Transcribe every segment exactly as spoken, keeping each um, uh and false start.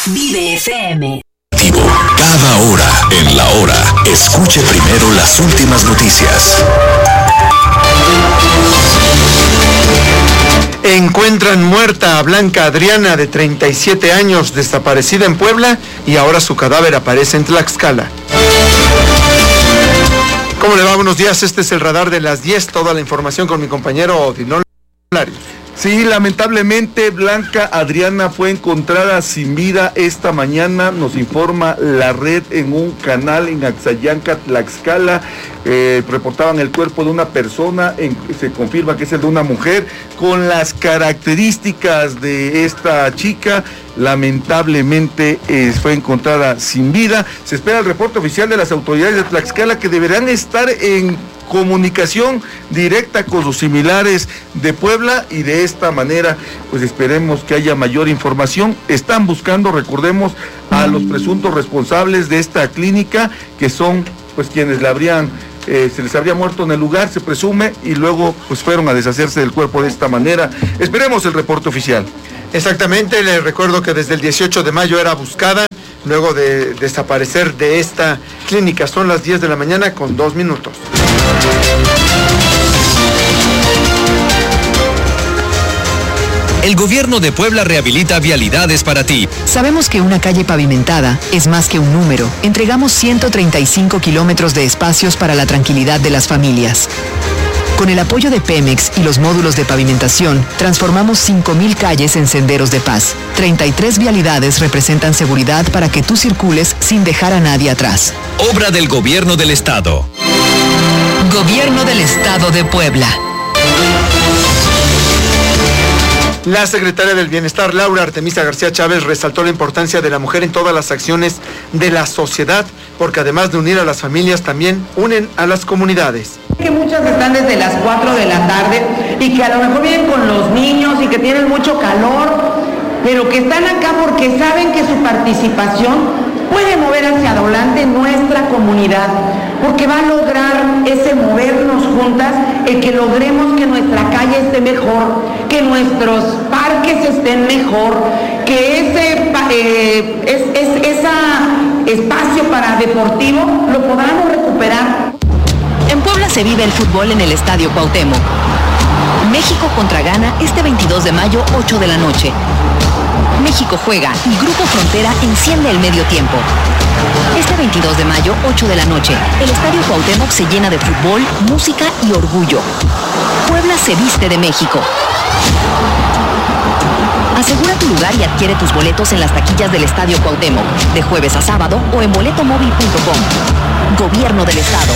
Vive F M. Cada hora en la hora, escuche primero las últimas noticias. Encuentran muerta a Blanca Adriana, de treinta y siete años, desaparecida en Puebla, y ahora su cadáver aparece en Tlaxcala. ¿Cómo le va? Buenos días, este es el radar de las diez, toda la información con mi compañero Dinol Larios. Sí, lamentablemente Blanca Adriana fue encontrada sin vida esta mañana, nos informa la red en un canal en Axayanca, Tlaxcala. Eh, reportaban el cuerpo de una persona, en, se confirma que es el de una mujer, con las características de esta chica. Lamentablemente eh, fue encontrada sin vida. Se espera el reporte oficial de las autoridades de Tlaxcala, que deberán estar en comunicación directa con sus similares de Puebla, y de esta manera pues esperemos que haya mayor información. Están buscando, recordemos, a los presuntos responsables de esta clínica, que son pues quienes la habrían eh, se les habría muerto en el lugar, se presume, y luego pues fueron a deshacerse del cuerpo de esta manera. Esperemos el reporte oficial. Exactamente, les recuerdo que desde el dieciocho de mayo era buscada, luego de desaparecer de esta clínica. Son las diez de la mañana con dos minutos. El gobierno de Puebla rehabilita vialidades para ti. Sabemos que una calle pavimentada es más que un número. Entregamos ciento treinta y cinco kilómetros de espacios para la tranquilidad de las familias. Con el apoyo de Pemex y los módulos de pavimentación, transformamos cinco mil calles en senderos de paz. treinta y tres vialidades representan seguridad para que tú circules sin dejar a nadie atrás. Obra del Gobierno del Estado. Gobierno del Estado de Puebla. La secretaria del Bienestar, Laura Artemisa García Chávez, resaltó la importancia de la mujer en todas las acciones de la sociedad, porque además de unir a las familias, también unen a las comunidades. Que muchas están desde las cuatro de la tarde y que a lo mejor vienen con los niños y que tienen mucho calor, pero que están acá porque saben que su participación puede mover hacia adelante nuestra comunidad, porque va a lograr ese movernos juntas, el que logremos que nuestra calle esté mejor, que nuestros parques estén mejor, que ese eh, es, es, esa espacio para deportivo lo podamos recuperar. En Puebla se vive el fútbol en el Estadio Cuauhtémoc. México contra Ghana este veintidós de mayo, ocho de la noche. México juega y Grupo Frontera enciende el medio tiempo. Este veintidós de mayo, ocho de la noche, el Estadio Cuauhtémoc se llena de fútbol, música y orgullo. Puebla se viste de México. Asegura tu lugar y adquiere tus boletos en las taquillas del Estadio Cuauhtémoc, de jueves a sábado, o en boletomóvil punto com. Gobierno del Estado.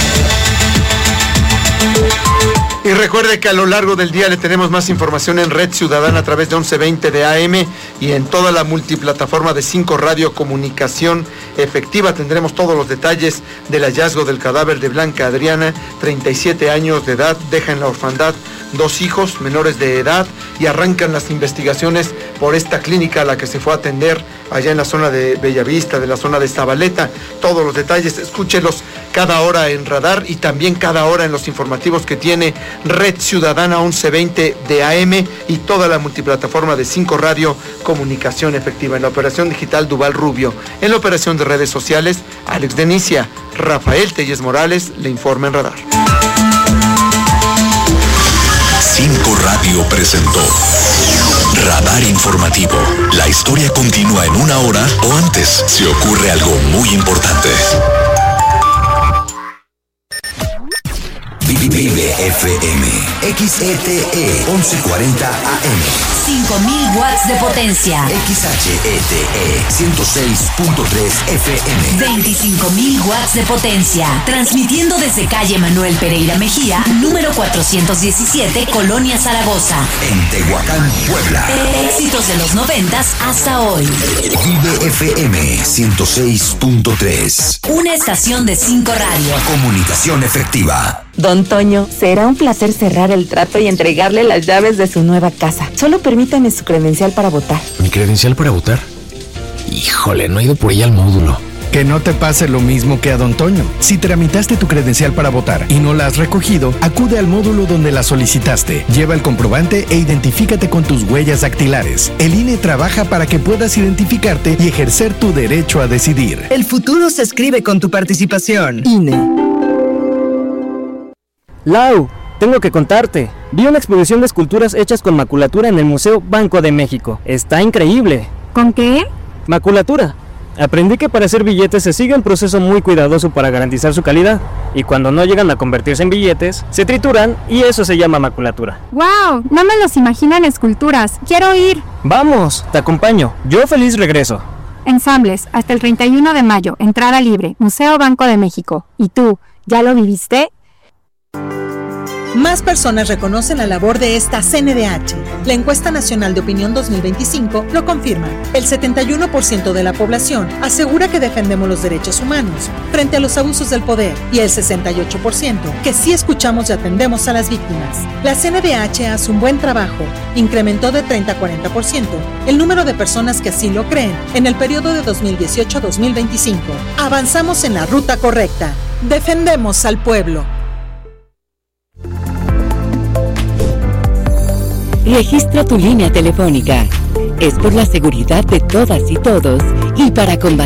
Y recuerde que a lo largo del día le tenemos más información en Red Ciudadana a través de once veinte de A M y en toda la multiplataforma de cinco Radio Comunicación Efectiva. Tendremos todos los detalles del hallazgo del cadáver de Blanca Adriana, treinta y siete años de edad, deja en la orfandad dos hijos menores de edad, y arrancan las investigaciones por esta clínica a la que se fue a atender allá en la zona de Bellavista, de la zona de Zabaleta. Todos los detalles, escúchelos cada hora en Radar y también cada hora en los informativos que tiene Red Ciudadana once veinte de A M y toda la multiplataforma de cinco Radio Comunicación Efectiva. En la operación digital, Duval Rubio. En la operación de redes sociales, Alex Denicia. Rafael Telles Morales le informa en Radar. cinco Radio presentó Radar Informativo. La historia continúa en una hora o antes si ocurre algo muy importante. Vive F M, X E T E once cuarenta A M. cinco mil watts de potencia. X H E T E ciento seis punto tres F M. veinticinco mil watts de potencia. Transmitiendo desde calle Manuel Pereira Mejía, número cuatrocientos diecisiete, Colonia Zaragoza. En Tehuacán, Puebla. Éxitos de los noventas hasta hoy. Vive F M ciento seis punto tres. Una estación de cinco Radio. Comunicación efectiva. Don Toño, será un placer cerrar el trato y entregarle las llaves de su nueva casa. Solo permítame su credencial para votar. ¿Mi credencial para votar? Híjole, no he ido por ella al módulo. Que no te pase lo mismo que a don Toño. Si tramitaste tu credencial para votar y no la has recogido, acude al módulo donde la solicitaste. Lleva el comprobante e identifícate con tus huellas dactilares. El I N E trabaja para que puedas identificarte y ejercer tu derecho a decidir. El futuro se escribe con tu participación. I N E. Lau, tengo que contarte. Vi una exposición de esculturas hechas con maculatura en el Museo Banco de México. Está increíble. ¿Con qué? Maculatura. Aprendí que para hacer billetes se sigue un proceso muy cuidadoso para garantizar su calidad. Y cuando no llegan a convertirse en billetes, se trituran y eso se llama maculatura. ¡Wow! No me los imagino en esculturas. ¡Quiero ir! ¡Vamos! Te acompaño. Yo feliz regreso. Ensambles, hasta el treinta y uno de mayo. Entrada libre. Museo Banco de México. ¿Y tú, ya lo viviste? Más personas reconocen la labor de esta C N D H. La encuesta nacional de opinión dos mil veinticinco lo confirma. El setenta y uno por ciento de la población asegura que defendemos los derechos humanos frente a los abusos del poder y el sesenta y ocho por ciento que sí escuchamos y atendemos a las víctimas. La C N D H hace un buen trabajo. Incrementó de treinta a cuarenta por ciento el número de personas que así lo creen en el periodo de dos mil dieciocho a dos mil veinticinco. Avanzamos en la ruta correcta. Defendemos al pueblo. Registra tu línea telefónica. Es por la seguridad de todas y todos y para combatir